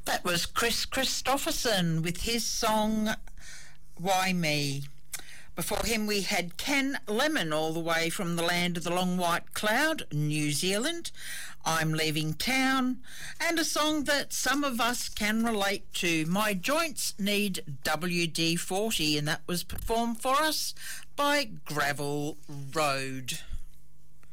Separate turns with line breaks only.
That was Chris Christopherson with his song Why Me. Before him we had Ken Lemon, all the way from the land of the long white cloud, New Zealand, I'm Leaving Town, and a song that some of us can relate to, My Joints Need WD-40, and that was performed for us by Gravel Road.